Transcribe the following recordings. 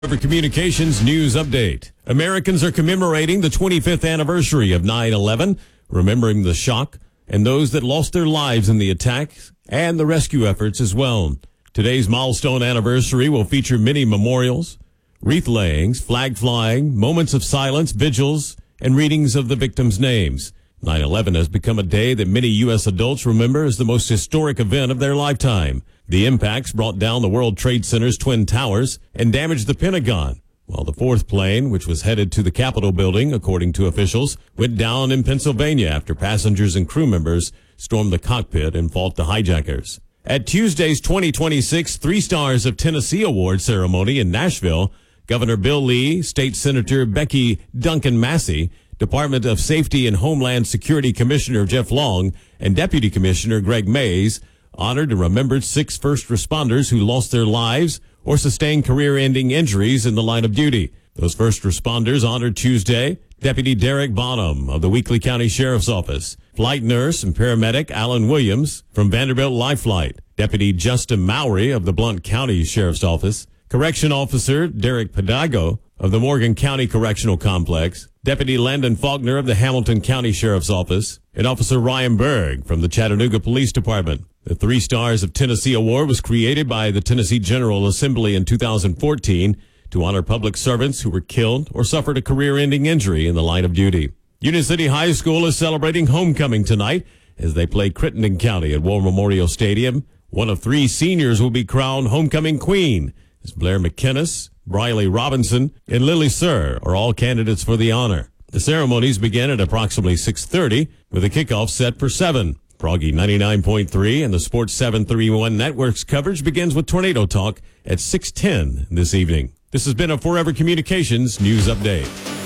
Communications News Update. Americans are commemorating the 25th anniversary of 9/11, remembering the shock and those that lost their lives in the attacks and the rescue efforts as well. Today's milestone anniversary will feature many memorials, wreath layings, flag flying, moments of silence, vigils, and readings of the victims' names. 9/11 has become a day that many U.S. adults remember as the most historic event of their lifetime. The impacts brought down the World Trade Center's Twin Towers and damaged the Pentagon, while the fourth plane, which was headed to the Capitol building, according to officials, went down in Pennsylvania after passengers and crew members stormed the cockpit and fought the hijackers. At Tuesday's 2026 Three Stars of Tennessee Award ceremony in Nashville, Governor Bill Lee, State Senator Becky Duncan Massey, Department of Safety and Homeland Security Commissioner Jeff Long, and Deputy Commissioner Greg Mays honored and remembered 6 first responders who lost their lives or sustained career-ending injuries in the line of duty. Those first responders honored Tuesday: Deputy Derek Bonham of the Weakley County Sheriff's Office, flight nurse and paramedic Alan Williams from Vanderbilt Life Flight, Deputy Justin Mowry of the Blount County Sheriff's Office, Correction Officer Derek Padago of the Morgan County Correctional Complex, Deputy Landon Faulkner of the Hamilton County Sheriff's Office, and Officer Ryan Berg from the Chattanooga Police Department. The Three Stars of Tennessee Award was created by the Tennessee General Assembly in 2014 to honor public servants who were killed or suffered a career-ending injury in the line of duty. Union City High School is celebrating homecoming tonight as they play Crittenden County at War Memorial Stadium. One of 3 seniors will be crowned homecoming queen, as Blair McKinnis, Briley Robinson, and Lily Sir are all candidates for the honor. The ceremonies begin at approximately 6:30 with a kickoff set for 7. Froggy 99.3 and the Sports 731 Network's coverage begins with Tornado Talk at 6:10 this evening. This has been a Forever Communications News Update.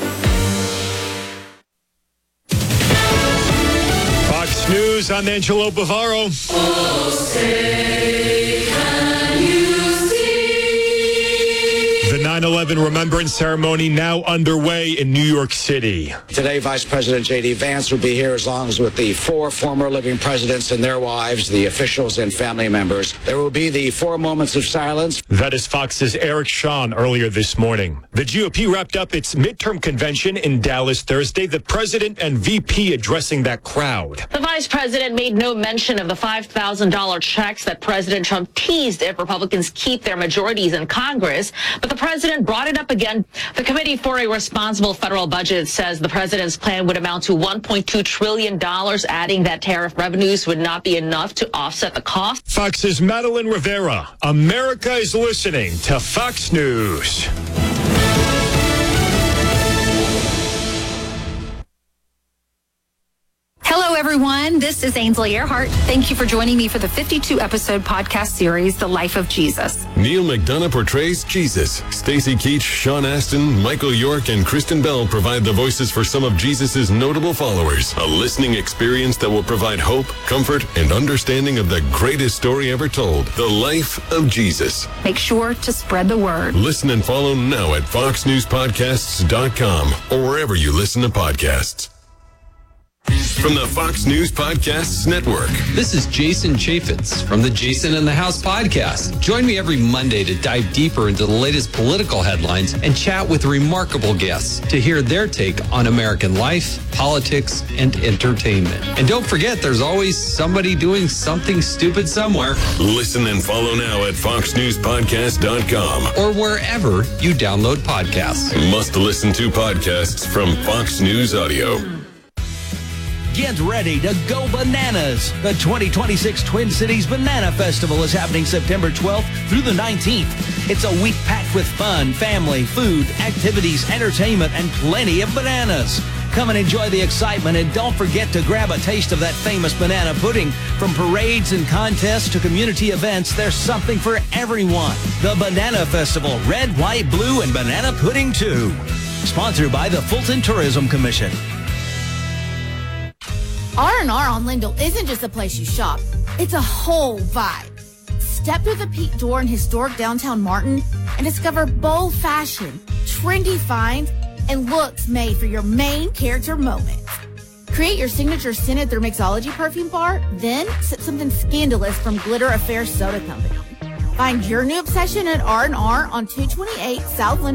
Fox News, I'm Angelo Bavaro. The 9/11 Remembrance Ceremony now underway in New York City. Today, Vice President J.D. Vance will be here as long as with the 4 former living presidents and their wives, the officials and family members. There will be the 4 moments of silence. That is Fox's Eric Shawn earlier this morning. The GOP wrapped up its midterm convention in Dallas Thursday, the president and VP addressing that crowd. The vice president made no mention of the $5,000 checks that President Trump teased if Republicans keep their majorities in Congress, but the president brought it up again. The Committee for a Responsible Federal Budget says the president's plan would amount to $1.2 trillion, adding that tariff revenues would not be enough to offset the cost. Fox's Madeline Rivera. America is listening to Fox News. Hello, everyone. This is Ainsley Earhart. Thank you for joining me for the 52-episode podcast series, The Life of Jesus. Neil McDonough portrays Jesus. Stacy Keach, Sean Astin, Michael York, and Kristen Bell provide the voices for some of Jesus' notable followers. A listening experience that will provide hope, comfort, and understanding of the greatest story ever told, The Life of Jesus. Make sure to spread the word. Listen and follow now at foxnewspodcasts.com or wherever you listen to podcasts. From the Fox News Podcasts Network. This is Jason Chaffetz from the Jason in the House podcast. Join me every Monday to dive deeper into the latest political headlines and chat with remarkable guests to hear their take on American life, politics, and entertainment. And don't forget, there's always somebody doing something stupid somewhere. Listen and follow now at foxnewspodcast.com or wherever you download podcasts. Must listen to podcasts from Fox News Audio. Get ready to go bananas. The 2026 Twin Cities Banana Festival is happening September 12th through the 19th. It's a week packed with fun, family, food, activities, entertainment, and plenty of bananas. Come and enjoy the excitement, and don't forget to grab a taste of that famous banana pudding. From parades and contests to community events, there's something for everyone. The Banana Festival, red, white, blue, and banana pudding too. Sponsored by the Fulton Tourism Commission. R&R on Lindell isn't just a place you shop. It's a whole vibe. Step through the peak door in historic downtown Martin and discover bold fashion, trendy finds, and looks made for your main character moments. Create your signature scented through Mixology perfume bar, then sip something scandalous from Glitter Affair Soda Company. Find your new obsession at R&R on 228 South